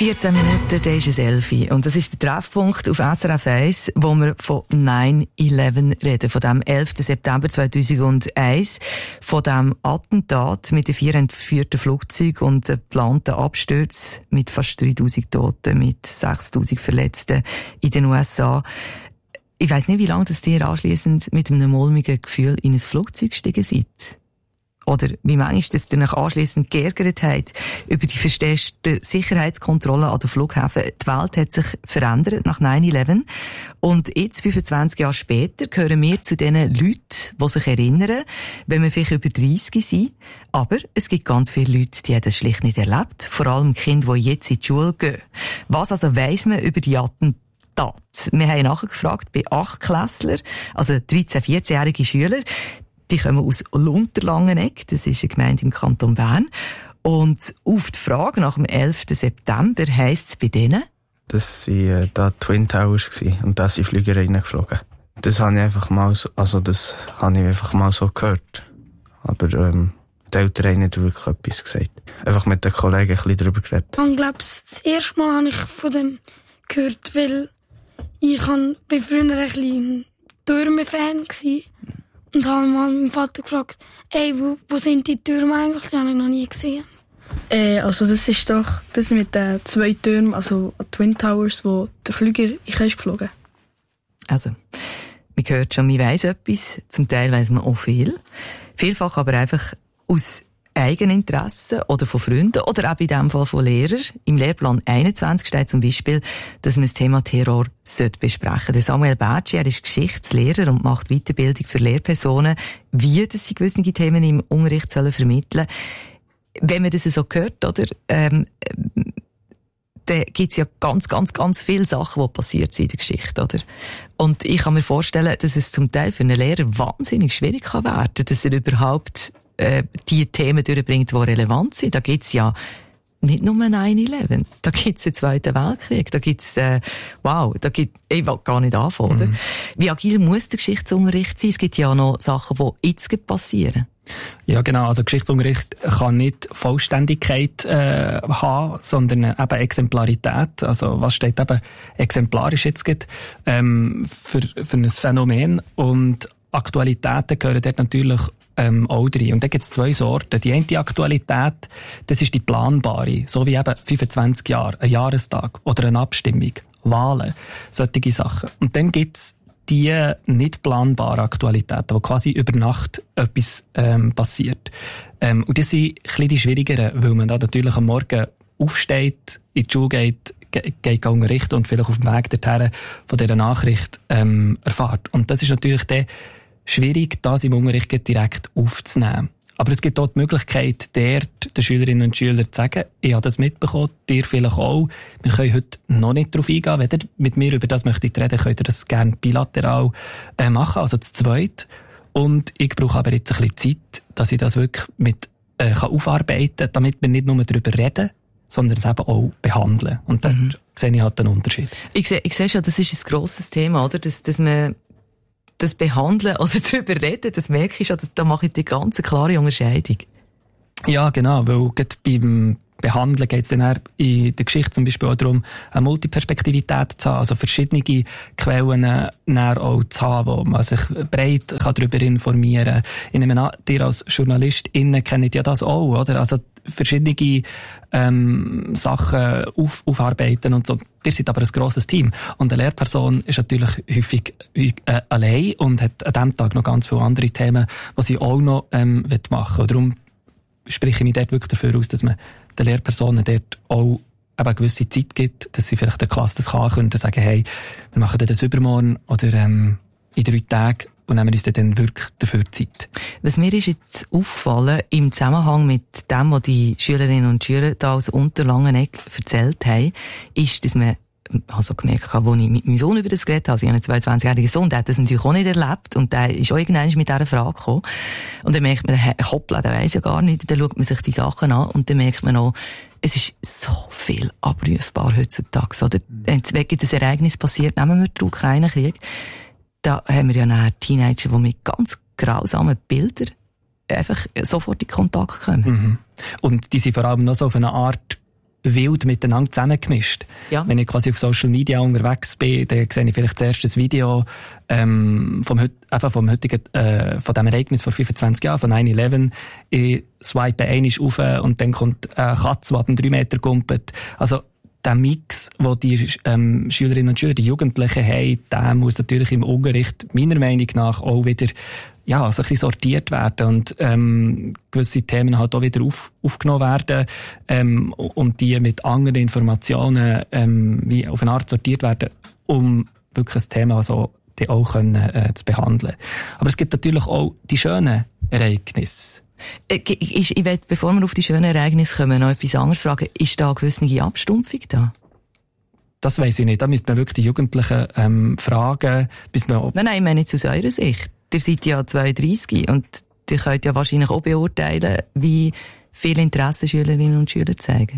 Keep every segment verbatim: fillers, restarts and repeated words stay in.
vierzehn Minuten, da ist es elf. Und das ist der Treffpunkt auf S R F eins, wo wir von nine eleven reden, von dem elften September zweitausendeins, von dem Attentat mit den vier entführten Flugzeugen und geplanten Abstürzen mit fast dreitausend Toten, mit sechstausend Verletzten in den U S A. Ich weiss nicht, wie lange das dir anschliessend mit einem mulmigen Gefühl in ein Flugzeug gestiegen seid. Oder wie manchmal, dass ihr euch anschliessend geärgert habt über die verstärkte Sicherheitskontrolle an den Flughäfen. Die Welt hat sich verändert nach nine eleven. Und jetzt, fünfundzwanzig Jahre später, gehören wir zu den Leuten, die sich erinnern, wenn wir vielleicht über dreissig sind. Aber es gibt ganz viele Leute, die haben das schlicht nicht erlebt. Vor allem Kinder, die jetzt in die Schule gehen. Was also weiss man über die Attentate? Wir haben nachgefragt bei Achtklässler, also dreizehn-, vierzehnjährige Schüler. Die kommen aus Unterlangenegg, das ist eine Gemeinde im Kanton Bern. Und auf die Frage nach dem elften September heisst es bei denen? Das waren äh, da Twin Towers gewesen, und da sind Flüger reingeflogen. Das habe ich einfach mal so, also das habe ich einfach mal so gehört. Aber ähm, die Eltern haben nicht wirklich etwas gesagt. Einfach mit den Kollegen ein bisschen darüber geredet. Ich glaube, das erste Mal habe ich von dem gehört, weil ich kann, bin früher ein bisschen Türme-Fan war. Und habe mal meinen Vater gefragt, ey, wo, wo sind die Türme eigentlich? Die habe ich noch nie gesehen. Äh, also das ist doch das mit den zwei Türmen, also Twin Towers, wo der Flüger in ist geflogen. Also, man hört schon, man weiss etwas, zum Teil weiss man auch viel. Vielfach aber einfach aus Eigeninteresse oder von Freunden oder auch in dem Fall von Lehrern. Im Lehrplan einundzwanzig steht zum Beispiel, dass man das Thema Terror besprechen sollte. Der Samuel Bertschi, er ist Geschichtslehrer und macht Weiterbildung für Lehrpersonen, wie dass sie gewisse Themen im Unterricht sollen vermitteln. Wenn man das so hört, oder, ähm, dann gibt's ja ganz, ganz, ganz viele Sachen, die passiert sind in der Geschichte, oder? Und ich kann mir vorstellen, dass es zum Teil für einen Lehrer wahnsinnig schwierig kann werden, dass er überhaupt die Themen durchbringt, die relevant sind. Da gibt's ja nicht nur nine eleven, da gibt's den Zweiten Weltkrieg, da gibt's, äh, wow, da gibt, ich will gar nicht anfangen, oder? Mhm. Wie agil muss der Geschichtsunterricht sein? Es gibt ja noch Sachen, die jetzt passieren. Ja, genau. Also Geschichtsunterricht kann nicht Vollständigkeit äh, haben, sondern eben Exemplarität. Also was steht eben exemplarisch jetzt gibt, ähm, für, für ein Phänomen, und Aktualitäten gehören dort natürlich Ähm, auch drin. Und da gibt es zwei Sorten. Die eine Aktualität, das ist die planbare, so wie eben fünfundzwanzig Jahre, ein Jahrestag oder eine Abstimmung, Wahlen, solche Sachen. Und dann gibt es die nicht planbaren Aktualitäten, wo quasi über Nacht etwas ähm, passiert. Ähm, und das sind ein bisschen die schwierigeren, weil man da natürlich am Morgen aufsteht, in die Schule geht, geht unterrichten und vielleicht auf dem Weg dorthin von dieser Nachricht ähm, erfährt. Und das ist natürlich der schwierig, das im Unterricht direkt aufzunehmen. Aber es gibt auch die Möglichkeit, dort den Schülerinnen und Schülern zu sagen, ich habe das mitbekommen, dir vielleicht auch. Wir können heute noch nicht darauf eingehen. Wenn ihr mit mir über das möchtet reden, könnt ihr das gerne bilateral äh, machen, also zu zweit. Und ich brauche aber jetzt ein bisschen Zeit, dass ich das wirklich mit äh, kann aufarbeiten kann, damit wir nicht nur darüber reden, sondern es eben auch behandeln. Und dann mhm. sehe ich halt einen Unterschied. Ich sehe, ich sehe schon, das ist ein grosses Thema, oder? Dass, dass man das Behandeln oder darüber reden, das merke ich schon, dass, da mache ich die ganz klare Unterscheidung. Ja, genau, weil gerade beim Behandeln geht es dann in der Geschichte zum Beispiel auch darum, eine Multiperspektivität zu haben, also verschiedene Quellen auch zu haben, wo man sich breit darüber informieren kann. Ich nehme an, ihr als JournalistInnen kennt ja das auch, oder? Also verschiedene ähm, Sachen auf, aufarbeiten und so. Ihr seid aber ein grosses Team. Und eine Lehrperson ist natürlich häufig äh, allein und hat an diesem Tag noch ganz viele andere Themen, die sie auch noch ähm, machen will. Und darum spreche ich mich dort wirklich dafür aus, dass man den Lehrpersonen dort auch eben eine gewisse Zeit gibt, dass sie vielleicht der Klasse das kann, können sagen, hey, wir machen das übermorgen oder ähm, in drei Tagen und nehmen uns dann wirklich dafür Zeit. Was mir ist jetzt aufgefallen, im Zusammenhang mit dem, was die Schülerinnen und Schüler da aus Unterlangenegg erzählt haben, ist, dass man also gemerkt habe, als ich mit meinem Sohn über das geredet habe, also ich habe einen zweiundzwanzigjährigen Sohn, der hat das natürlich auch nicht erlebt und der ist auch irgendwann mit dieser Frage gekommen. Und dann merkt man, der Hoppla, der weiss ja gar nicht, dann schaut man sich die Sachen an und dann merkt man auch, es ist so viel abrufbar heutzutage, oder? Wenn ein Ereignis passiert, nehmen wir den Ukraine-Krieg, da haben wir ja nachher Teenager, die mit ganz grausamen Bildern einfach sofort in Kontakt kommen. Mhm. Und die sind vor allem noch so auf eine Art wild miteinander zusammengemischt. Ja. Wenn ich quasi auf Social Media unterwegs bin, dann sehe ich vielleicht zuerst ein Video ähm, vom, eben vom heutigen, äh, von dem Ereignis vor fünfundzwanzig Jahren, von nine eleven. Ich swipe einmal rauf und dann kommt eine Katze, die ab einem drei Meter gumpet. Also, der Mix, den die ähm, Schülerinnen und Schüler, die Jugendlichen haben, der muss natürlich im Unterricht meiner Meinung nach auch wieder ja, so ein bisschen sortiert werden und ähm, gewisse Themen halt auch wieder auf, aufgenommen werden ähm, und die mit anderen Informationen ähm, wie auf eine Art sortiert werden, um wirklich ein Thema so die auch können, äh, zu behandeln. Aber es gibt natürlich auch die schönen Ereignisse. Ich, ich will, bevor wir auf die schönen Ereignisse kommen, noch etwas anderes fragen. Ist da eine gewisse Abstumpfung da? Das weiss ich nicht. Da müsste man wirklich die Jugendlichen ähm, fragen. Bis man nein, nein, ich meine jetzt aus eurer Sicht. Ihr seid ja zweiunddreissig und ihr könnt ja wahrscheinlich auch beurteilen, wie viel Interesse Schülerinnen und Schüler zeigen.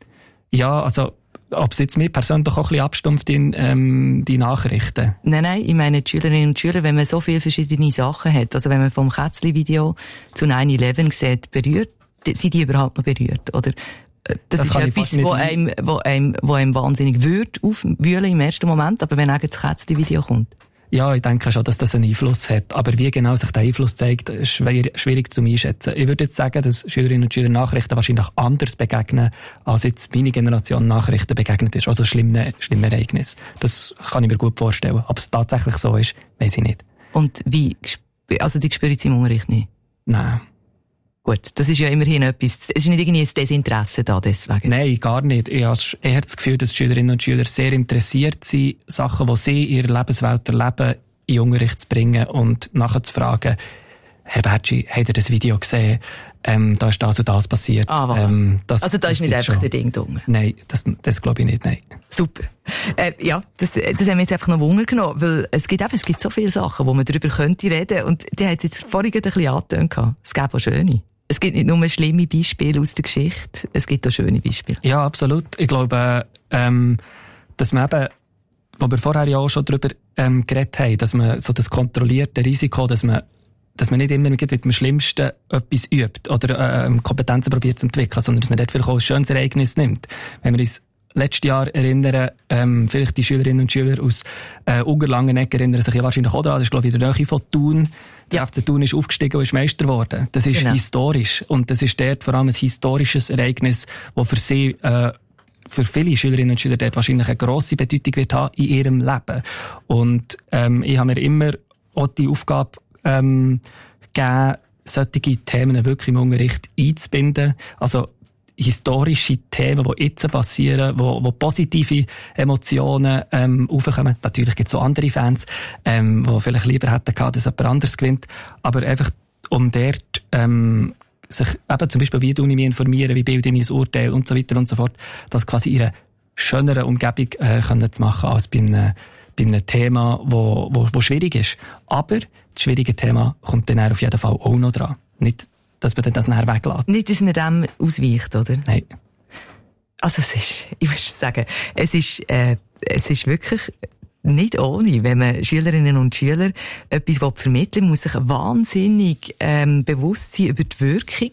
Ja, also ob es jetzt mir persönlich auch ein bisschen abstumpft in ähm, die Nachrichten? Nein, nein, ich meine die Schülerinnen und Schüler, wenn man so viele verschiedene Sachen hat, also wenn man vom Kätzli-Video zu nine eleven sieht, berührt, sind die überhaupt noch berührt? Oder das, das ist etwas, wo einem, wo einem, wo einem wahnsinnig würde aufwühlen im ersten Moment, aber wenn eigentlich das Kätzli-Video kommt. Ja, ich denke schon, dass das einen Einfluss hat. Aber wie genau sich der Einfluss zeigt, ist schwer, schwierig zu einschätzen. Ich würde jetzt sagen, dass Schülerinnen und Schüler Nachrichten wahrscheinlich anders begegnen, als jetzt meine Generation Nachrichten begegnet ist. Also schlimme, schlimme Ereignisse. Das kann ich mir gut vorstellen. Ob es tatsächlich so ist, weiss ich nicht. Und wie, also die spüren Sie im Unterricht nicht? Nein. Gut, das ist ja immerhin etwas, es ist nicht irgendwie ein Desinteresse da deswegen. Nein, gar nicht. Ich habe eher das Gefühl, dass Schülerinnen und Schüler sehr interessiert sind, Sachen, die sie in ihrer Lebenswelt erleben, in den Unterricht zu bringen und nachher zu fragen, Herr Bertschi, habt ihr das Video gesehen? Ähm, da ist das und das passiert. Ah, ähm, das, also da ist nicht einfach schon der Ding drum. Nein, das, das glaube ich nicht, nein. Super. Äh, ja, das, das haben wir jetzt einfach noch Wunder genommen, weil es gibt eben, es gibt so viele Sachen, wo man darüber könnte reden und die hat jetzt vorhin ein bisschen angetönt. Es gibt auch schöne. Es gibt nicht nur schlimme Beispiele aus der Geschichte, es gibt auch schöne Beispiele. Ja, absolut. Ich glaube, ähm, dass man eben, wo wir vorher ja auch schon darüber ähm, geredet haben, dass man so das kontrollierte Risiko, dass man dass man nicht immer mit dem Schlimmsten etwas übt oder ähm, Kompetenzen probiert zu entwickeln, sondern dass man dort vielleicht auch ein schönes Ereignis nimmt. Wenn wir uns letztes Jahr erinnern, ähm, vielleicht die Schülerinnen und Schüler aus äh, Ungerlangeneck erinnern sich ja wahrscheinlich auch daran, das ist glaube ich in der Nähe von Thun. Der ja. F C Thun ist aufgestiegen und ist Meister geworden. Das ist genau. historisch und das ist dort vor allem ein historisches Ereignis, das für sie äh, für viele Schülerinnen und Schüler dort wahrscheinlich eine grosse Bedeutung wird haben in ihrem Leben. Und ähm, ich habe mir immer auch die Aufgabe ähm, gegeben, solche Themen wirklich im Unterricht einzubinden. Also historische Themen, die jetzt passieren, wo, wo positive Emotionen ähm, aufkommen. Natürlich gibt es auch andere Fans, ähm, die vielleicht lieber hätten gehabt, dass jemand anderes gewinnt. Aber einfach, um dort ähm, sich eben zum Beispiel, wie du mich informieren, wie bilde ich mein Urteil und so weiter und so fort, das quasi in einer schöneren Umgebung äh, können zu machen als bei einem, bei einem Thema, wo, wo, wo schwierig ist. Aber das schwierige Thema kommt dann auf jeden Fall auch noch dran. Nicht, dass man das nachher weglässt. Nicht, dass man dem ausweicht, oder? Nein. Also es ist, ich muss sagen, es ist, äh, es ist wirklich nicht ohne, wenn man Schülerinnen und Schüler etwas vermitteln will, muss sich wahnsinnig ähm, bewusst sein über die Wirkung.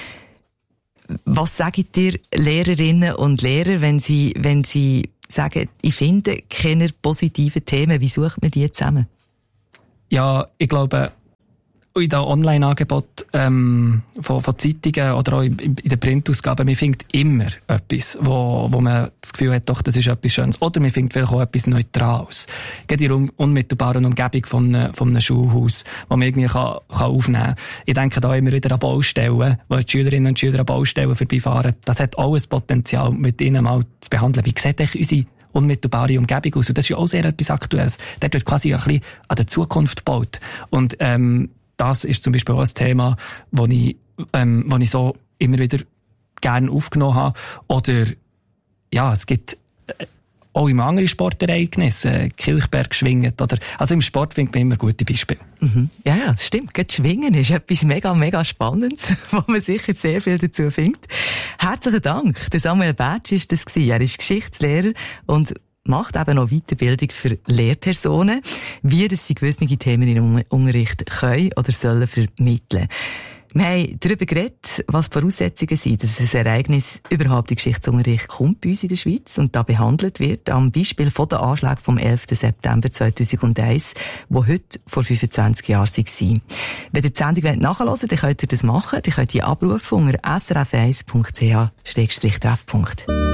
Was sagen dir Lehrerinnen und Lehrer, wenn sie, wenn sie sagen, ich finde keine positiven Themen, wie sucht man die zusammen? Ja, ich glaube, in den Online-Angeboten ähm, von, von Zeitungen oder auch in, in den Printausgaben, man findet immer etwas, wo, wo man das Gefühl hat, doch, das ist etwas Schönes. Oder man findet vielleicht auch etwas Neutrales. Geht in der unmittelbaren Umgebung von einem, von einem Schulhaus, wo man irgendwie kann, kann aufnehmen kann. Ich denke da immer wieder an Baustellen, wo die Schülerinnen und Schüler an Baustellen vorbeifahren. Das hat auch ein Potenzial, mit ihnen mal zu behandeln. Wie sieht eigentlich unsere unmittelbare Umgebung aus? Und das ist ja auch sehr etwas Aktuelles. Dort wird quasi ein bisschen an der Zukunft gebaut. Und ähm, das ist zum Beispiel auch ein Thema, das ich, ähm, wo ich so immer wieder gerne aufgenommen habe. Oder, ja, es gibt äh, auch im anderen Sportereignis, äh, Kilchberg schwinget, oder, also im Sport findet man immer gute Beispiele. Mhm. Ja, ja, das stimmt. Gerade Schwingen ist etwas mega, mega Spannendes, wo man sicher sehr viel dazu findet. Herzlichen Dank. Der Samuel Bertsch ist das gewesen. Er ist Geschichtslehrer und macht eben noch Weiterbildung für Lehrpersonen, wie das sie gewisse Themen im Unterricht können oder sollen vermitteln. Wir haben darüber geredet, was die Voraussetzungen sind, dass ein Ereignis überhaupt in Geschichtsunterricht kommt bei uns in der Schweiz und da behandelt wird, am Beispiel von den Anschlägen vom elften September zweitausendeins, die heute vor fünfundzwanzig Jahren waren. Wenn ihr die Sendung nachhören wollt, dann könnt ihr das machen. Ihr könnt die abrufen unter s r f eins punkt c h Treffpunkt.